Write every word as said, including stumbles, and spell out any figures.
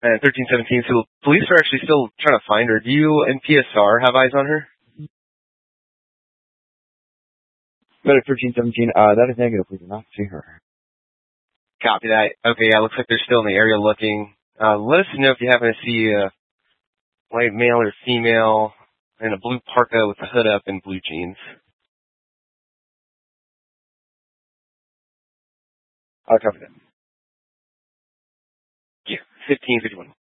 And thirteen seventeen, so police are actually still trying to find her. Do you and P S R have eyes on her? But at thirteen seventeen, uh, that is negative. We do not see her. Copy that. Okay, yeah, looks like they're still in the area looking. Uh, let us know if you happen to see a white male or female in a blue parka with the hood up and blue jeans. I'll cover that. Yeah, fifteen fifty-one.